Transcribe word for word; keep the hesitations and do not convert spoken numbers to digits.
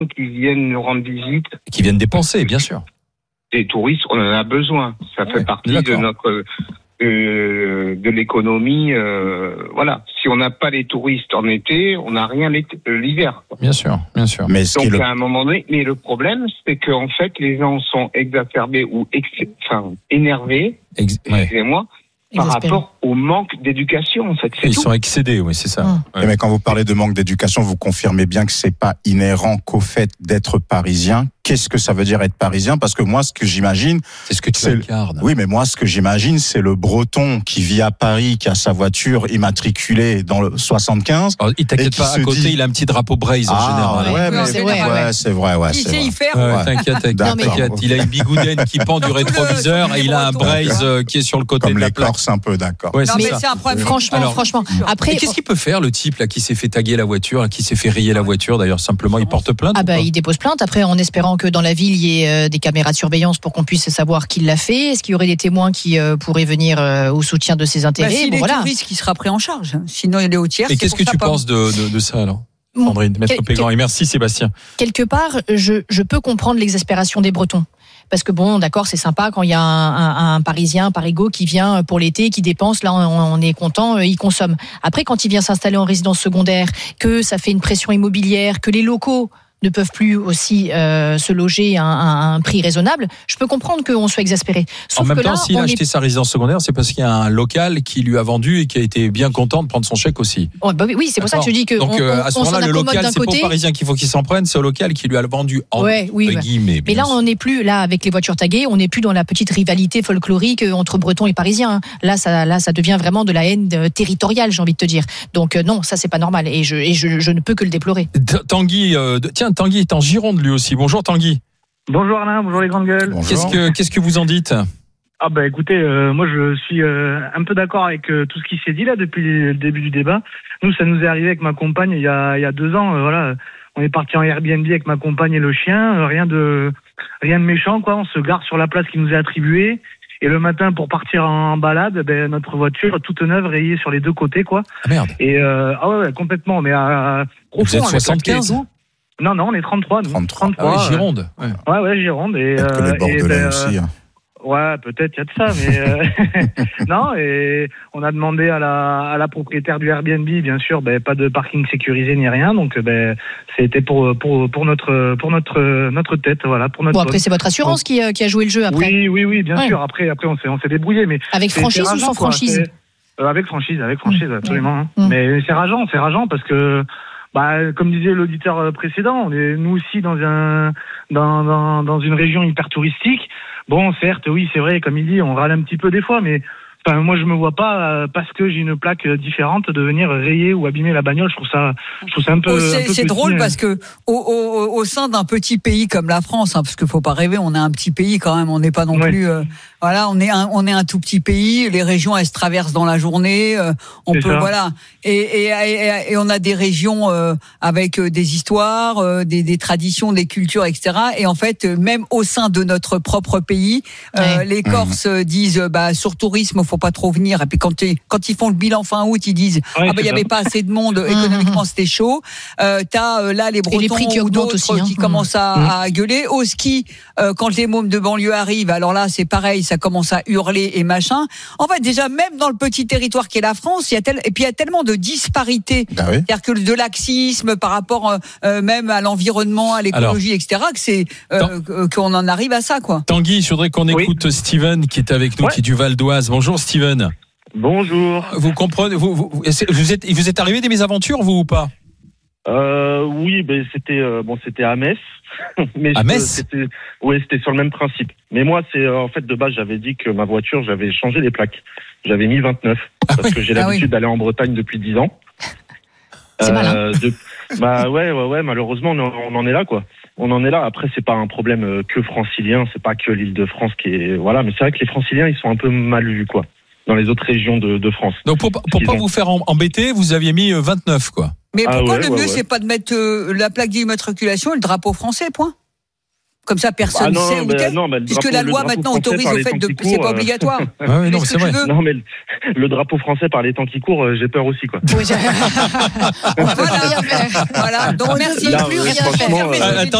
qui viennent nous rendre visite. Qui viennent dépenser, bien sûr. Des touristes, on en a besoin. Ça fait ouais, partie d'accord. de notre euh, de l'économie. Euh, voilà. Si on n'a pas les touristes en été, on n'a rien l'hiver. Quoi. Bien sûr, bien sûr. Mais donc le... à un moment donné, mais le problème, c'est qu'en fait, les gens sont exacerbés ou ex... enfin énervés. Ex... Ouais. Excusez-moi. Par rapport au manque d'éducation, en fait. C'est Ils tout. sont excédés, oui, c'est ça. Mmh. Ouais. Mais quand vous parlez de manque d'éducation, vous confirmez bien que c'est pas inhérent qu'au fait d'être parisien. Qu'est-ce que ça veut dire être parisien ? Parce que moi, ce que j'imagine, c'est ce que tu incarnes. Oui, mais moi, ce que j'imagine, c'est le Breton qui vit à Paris, qui a sa voiture immatriculée dans le soixante-quinze. Alors, il t'inquiète pas, à côté, dit... il a un petit drapeau Braise en ah, général. Ouais, mais c'est vrai, ouais, c'est vrai, ouais. Il sait y faire. Ouais, ouais. T'inquiète, t'inquiète, t'inquiète. Il a une bigoudaine qui pend du rétroviseur et il a un Braise qui est sur le côté Comme de la les plaque. Corses, un peu, d'accord. Ouais, non, c'est mais ça. c'est un problème. Franchement, Alors, franchement. Après, qu'est-ce qu'il peut faire, le type là qui s'est fait taguer la voiture, qui s'est fait rayer la voiture d'ailleurs, simplement, il porte plainte? Ah bah, il dépose plainte. Après, en espérant que dans la ville, il y ait des caméras de surveillance pour qu'on puisse savoir qui l'a fait. Est-ce qu'il y aurait des témoins qui euh, pourraient venir euh, au soutien de ses intérêts? Bah, s'il bon, est voilà. touriste qui sera pris en charge. Sinon, il est au tiers. Et qu'est-ce que tu penses de, de, de ça alors, Sandrine, Maître Quel, Pégrand? Et merci Sébastien. Quelque part, je, je peux comprendre l'exaspération des Bretons. Parce que bon, d'accord, c'est sympa quand il y a un, un, un Parisien, un Parigo qui vient pour l'été, qui dépense, là on, on est content, il consomme. Après, quand il vient s'installer en résidence secondaire, que ça fait une pression immobilière, que les locaux ne peuvent plus aussi euh, se loger à un, à un prix raisonnable, je peux comprendre qu'on soit exaspéré. Sauf en même que temps, là, s'il a acheté est... sa résidence secondaire, c'est parce qu'il y a un local qui lui a vendu et qui a été bien content de prendre son chèque aussi. Oh, bah oui, c'est pour ça que je dis que donc on, euh, à ce on moment-là, s'en le accommode local, d'un c'est côté. pour Parisien qu'il faut qu'il s'en prenne, c'est au local qui lui a vendu en ouais, oui, guillemets. Mais là, on n'est plus là avec les voitures taguées, on n'est plus dans la petite rivalité folklorique entre Bretons et Parisiens. Là, ça, là, ça devient vraiment de la haine territoriale, j'ai envie de te dire. Donc euh, non, ça c'est pas normal et je, et je, je ne peux que le déplorer. Tanguy, euh, tiens, Tanguy est en Gironde lui aussi. Bonjour Tanguy. Bonjour Alain, bonjour les grandes gueules. Bonjour. Qu'est-ce que qu'est-ce que vous en dites? Ah bah écoutez, euh, moi je suis euh, un peu d'accord avec euh, tout ce qui s'est dit là depuis le début du débat. Nous, ça nous est arrivé avec ma compagne il y a il y a deux ans. Euh, voilà, on est parti en Airbnb avec ma compagne et le chien. Euh, rien de rien de méchant quoi. On se gare sur la place qui nous est attribuée. Et le matin, pour partir en balade, ben, notre voiture toute neuve rayée sur les deux côtés quoi. Ah merde. Et euh, ah ouais, ouais complètement. Mais à, à vous êtes soixante-quinze? Non, non, on est trente-trois. Nous. trente-trois. trente-trois. Ah ouais, Gironde. Ouais, ouais, ouais Gironde. Et, peut-être que les Bordelais ben, aussi. Hein. Ouais, peut-être, il y a de ça, mais euh, non. Et on a demandé à la à la propriétaire du Airbnb, bien sûr, ben pas de parking sécurisé ni rien, donc ben c'était pour pour pour notre pour notre notre tête, voilà, pour notre. Bon après c'est votre assurance qui qui a joué le jeu après. Oui, oui, oui, bien ouais. sûr. Après après on s'est on s'est débrouillé, mais avec franchise ou sans franchise? euh, Avec franchise, avec franchise, mmh. absolument. Hein. Mmh. Mais c'est rageant, c'est rageant parce que. Bah, comme disait l'auditeur précédent, on est nous aussi dans un dans dans dans une région hyper touristique. Bon, certes, oui, c'est vrai, comme il dit, on râle un petit peu des fois, mais enfin, moi, je me vois pas parce que j'ai une plaque différente de venir rayer ou abîmer la bagnole. Je trouve ça, je trouve ça un peu. Oh, c'est un peu c'est petit, drôle hein. parce que au, au, au sein d'un petit pays comme la France, hein, parce qu'il faut pas rêver, on est un petit pays quand même, on n'est pas non ouais. plus. Euh, voilà, on est un, on est un tout petit pays. Les régions, elles se traversent dans la journée. Euh, on c'est peut, ça. voilà, et, et, et, et on a des régions euh, avec des histoires, euh, des, des traditions, des cultures, et cetera. Et en fait, même au sein de notre propre pays, euh, ouais. les Corses mmh. disent, bah sur tourisme, faut pas trop venir. Et puis quand, quand ils font le bilan fin août, ils disent, ouais, ah bah il y avait pas assez de monde, économiquement c'était chaud. Euh, t'as euh, là les Bretons les prix qui ou d'autres aussi, hein. qui mmh. commencent à, mmh. à gueuler. Au ski, euh, quand les mômes de banlieue arrivent, alors là c'est pareil, ça commence à hurler et machin. En fait, déjà même dans le petit territoire qu'est la France, il y a tel, et puis il y a tellement de disparités, bah oui. c'est-à-dire que de laxisme par rapport euh, même à l'environnement, à l'écologie, alors, et cetera. Que c'est euh, qu'on en arrive à ça, quoi. Tanguy, je voudrais qu'on oui. écoute Steven qui est avec nous, ouais. qui est du Val d'Oise. Bonjour Steven. Bonjour. Vous comprenez, vous, vous, vous êtes, vous êtes arrivé des mésaventures, vous ou pas? Euh, oui, ben c'était euh, bon, c'était à Metz. Mais à je, Metz c'était, ouais, c'était sur le même principe. Mais moi, c'est euh, en fait de base, j'avais dit que ma voiture, j'avais changé les plaques. J'avais mis vingt-neuf ah parce oui. que j'ai ah l'habitude oui. d'aller en Bretagne depuis dix ans. C'est euh, malin. De, bah ouais, ouais, ouais. Malheureusement, on, on en est là, quoi. On en est là. Après, c'est pas un problème que francilien. C'est pas que l'Île-de-France qui est voilà. Mais c'est vrai que les Franciliens, ils sont un peu mal vus, quoi, dans les autres régions de, de France. Donc pour pour pas ont... vous faire embêter, vous aviez mis vingt-neuf, quoi. Mais ah pourquoi ouais, le ouais, mieux, ouais. c'est pas de mettre euh, la plaque d'immatriculation et le drapeau français, point? Comme ça, personne ne ah sait où t'es. Puisque la loi maintenant autorise au fait de. C'est pas obligatoire. Ah oui, non, c'est vrai. Non, mais le, le drapeau français par les temps qui courent, euh, j'ai peur aussi, quoi. Oui, voilà. Voilà. Donc merci. Là, Plus euh, rien franchement, faire. euh,